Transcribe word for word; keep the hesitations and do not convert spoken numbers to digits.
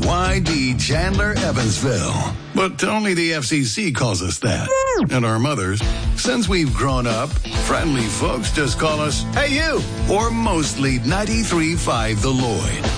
Y D Chandler Evansville. But only the F C C calls us that. And our mothers, since we've grown up, friendly folks just call us, "Hey, you!" Or mostly ninety-three point five The Lloyd.